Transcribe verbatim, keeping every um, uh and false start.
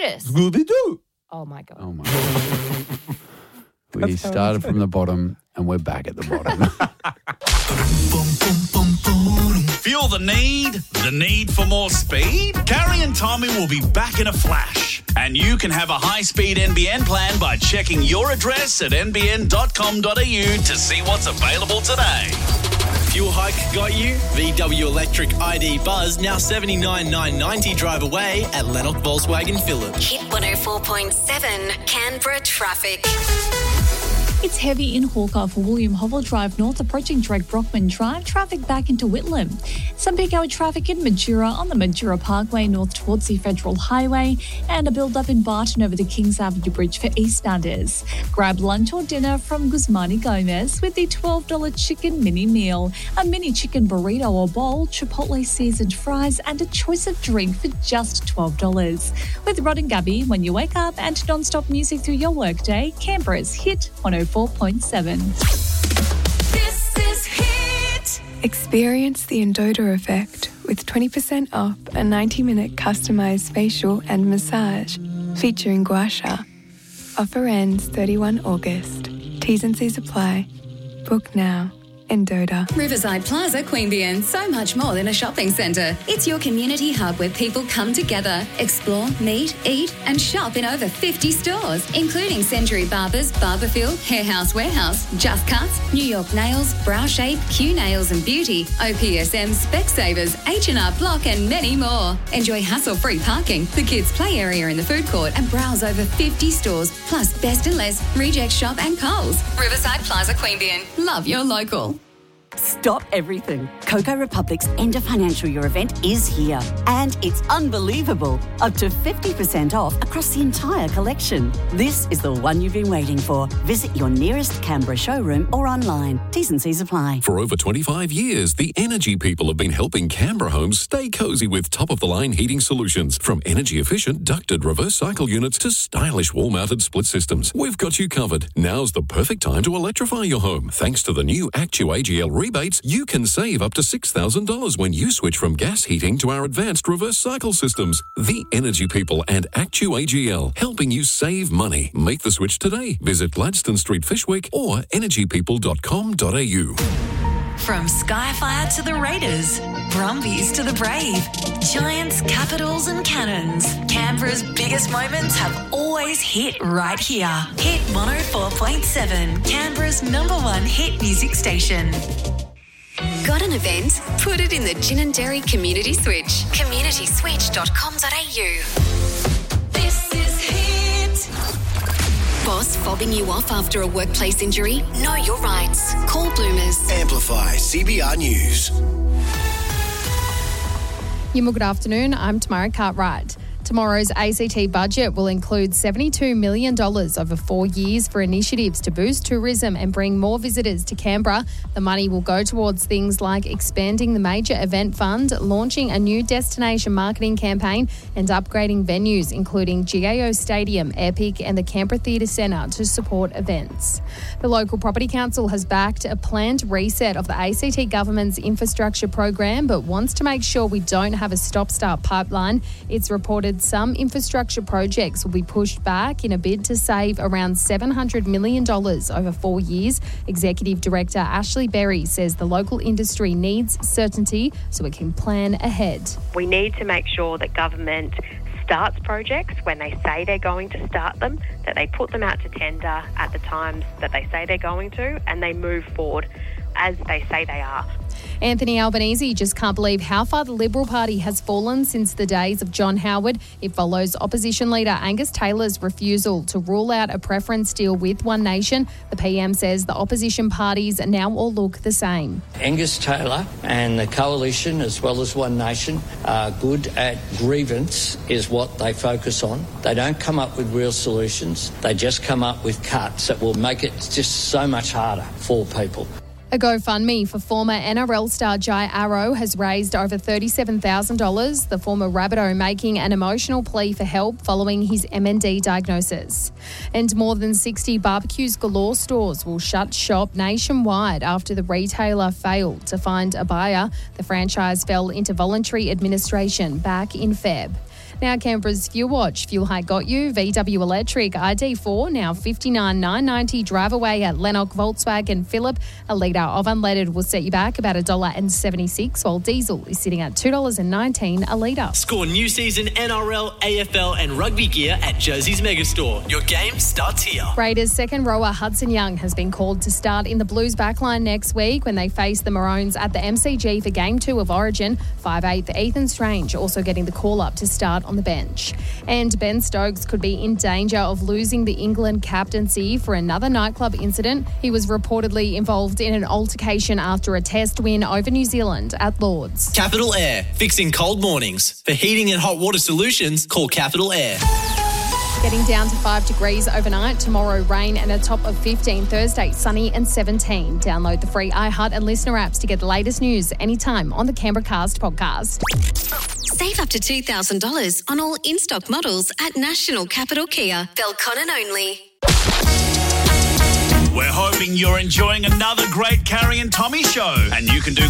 this? Scooby-Doo. Oh, my God. Oh, my God. We started from the bottom and we're back at the bottom. Feel the need? The need for more speed? Carrie and Tommy will be back in a flash. And you can have a high-speed N B N plan by checking your address at n b n dot com dot a u to see what's available today. Fuel hike got you? V W Electric I D Buzz now seventy-nine thousand nine hundred ninety drive away at Lennox Volkswagen Phillip. Hit one oh four point seven Canberra traffic. It's heavy in Hawker for William Hovell Drive North approaching Drake Brockman Drive. Traffic back into Whitlam. Some peak hour traffic in Majura on the Majura Parkway north towards the Federal Highway, and a build-up in Barton over the Kings Avenue Bridge for Eastlanders. Grab lunch or dinner from Guzmani Gomez with the twelve dollars chicken mini meal, a mini chicken burrito or bowl, Chipotle seasoned fries, and a choice of drink for just twelve dollars. With Rod and Gabby, when you wake up, and non-stop music through your workday, Canberra's Hit one oh four point seven. This is Hit. Experience the Endota effect with twenty percent off a ninety-minute customised facial and massage featuring gua sha. Offer ends thirty-first of August. T's and C's apply. Book now. Endota. Riverside Plaza, Queanbeyan, so much more than a shopping centre. It's your community hub where people come together, explore, meet, eat and shop in over fifty stores, including Century Barbers, Barberfield, Hair House Warehouse, Just Cuts, New York Nails, Brow Shape, Q Nails and Beauty, O P S M, Specsavers, H and R Block and many more. Enjoy hassle-free parking, the kids' play area in the food court and browse over fifty stores, plus Best and Less, Reject Shop and Coles. Riverside Plaza, Queanbeyan. Love your local. Stop everything. Coco Republic's end of financial year event is here. And it's unbelievable. Up to fifty percent off across the entire collection. This is the one you've been waiting for. Visit your nearest Canberra showroom or online. T's and C's apply. For over twenty-five years, the Energy people have been helping Canberra homes stay cosy with top-of-the-line heating solutions. From energy-efficient ducted reverse cycle units to stylish wall-mounted split systems. We've got you covered. Now's the perfect time to electrify your home. Thanks to the new Actu A G L rebates, you can save up to six thousand dollars when you switch from gas heating to our advanced reverse cycle systems. The Energy people and Actu A G L, helping you save money. Make the switch today. Visit Gladstone Street, Fishwick or energy people dot com dot a u. From Skyfire to the Raiders, Brumbies to the Brave, Giants, Capitals and Cannons, Canberra's biggest moments have always hit right here. Hit one oh four point seven, Canberra's number one hit music station. Got an event? Put it in the Ginninderry Community Switch. community switch dot com dot a u. This is Hit. Boss fobbing you off after a workplace injury? Know your rights. Call Bloomers. Amplify C B R News. Yeah, well, good afternoon. I'm Tamara Cartwright. Tomorrow's A C T budget will include seventy-two million dollars over four years for initiatives to boost tourism and bring more visitors to Canberra. The money will go towards things like expanding the major event fund, launching a new destination marketing campaign and upgrading venues including G A O Stadium, Epic and the Canberra Theatre Centre to support events. The local property council has backed a planned reset of the A C T government's infrastructure program but wants to make sure we don't have a stop-start pipeline. It's reported some infrastructure projects will be pushed back in a bid to save around seven hundred million dollars over four years. Executive Director Ashley Berry says the local industry needs certainty so it can plan ahead. We need to make sure that government starts projects when they say they're going to start them, that they put them out to tender at the times that they say they're going to, and they move forward as they say they are. Anthony Albanese just can't believe how far the Liberal Party has fallen since the days of John Howard. It follows opposition leader Angus Taylor's refusal to rule out a preference deal with One Nation. The P M says the opposition parties now all look the same. Angus Taylor and the coalition, as well as One Nation, are good at grievance, is what they focus on. They don't come up with real solutions. They just come up with cuts that will make it just so much harder for people. A GoFundMe for former N R L star Jai Arrow has raised over thirty-seven thousand dollars, the former Rabbitoh making an emotional plea for help following his M N D diagnosis. And more than sixty Barbecues Galore stores will shut shop nationwide after the retailer failed to find a buyer. The franchise fell into voluntary administration back in February. Now Canberra's Fuel Watch. Fuel hike got you. V W Electric I D four now fifty-nine thousand nine hundred ninety. Drive away at Lennox Volkswagen Phillip. A litre of unleaded will set you back about one dollar seventy-six, while diesel is sitting at two dollars nineteen a litre. Score new season N R L, A F L and rugby gear at Josie's Megastore. Your game starts here. Raiders second rower Hudson Young has been called to start in the Blues backline next week when they face the Maroons at the M C G for Game two of Origin. five eighth Ethan Strange also getting the call up to start on the bench. And Ben Stokes could be in danger of losing the England captaincy for another nightclub incident. He was reportedly involved in an altercation after a test win over New Zealand at Lords. Capital Air, fixing cold mornings. For heating and hot water solutions, call Capital Air. Getting down to five degrees overnight. Tomorrow, rain and a top of fifteen. Thursday, sunny and seventeen. Download the free iHeart and Listener apps to get the latest news anytime on the Canberra Cast podcast. Save up to two thousand dollars on all in-stock models at National Capital Kia. Belconnen only. We're hoping you're enjoying another great Carrie and Tommy show, and you can do